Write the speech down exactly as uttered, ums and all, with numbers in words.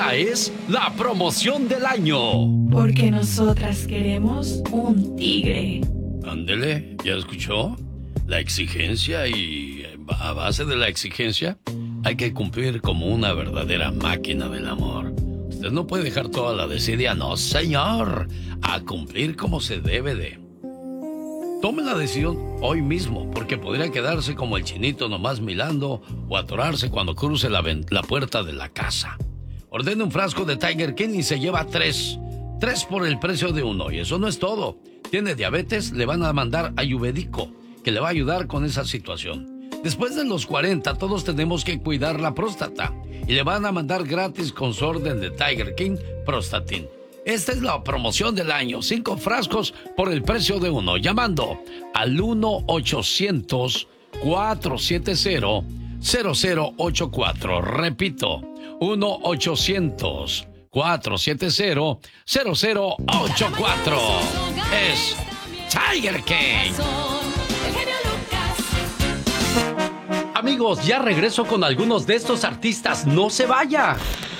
Esta es la promoción del año. Porque nosotras queremos un tigre. Ándele, ¿ya escuchó? La exigencia y a base de la exigencia hay que cumplir como una verdadera máquina del amor. Usted no puede dejar toda la desidia, no señor, a cumplir como se debe de. Tome la decisión hoy mismo, porque podría quedarse como el chinito nomás mirando o atorarse cuando cruce la, la puerta de la casa. Ordene un frasco de Tiger King y se lleva tres. Tres por el precio de uno. Y eso no es todo. Tiene diabetes, le van a mandar Ayurvédico, que le va a ayudar con esa situación. Después de los cuarenta, todos tenemos que cuidar la próstata. Y le van a mandar gratis con su orden de Tiger King Prostatin. Esta es la promoción del año. Cinco frascos por el precio de uno. Llamando al uno ochocientos, cuatrocientos setenta, cero cero ocho cuatro. Repito, uno ochocientos, cuatrocientos setenta, cero cero ocho cuatro. Es Tiger King. Amigos, ya regreso con algunos de estos artistas. No se vaya.